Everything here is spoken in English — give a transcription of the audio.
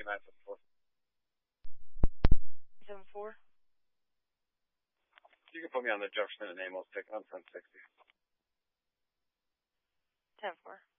974. 74? You can put me on the Jefferson and Amos ticket on 1060. 10-4.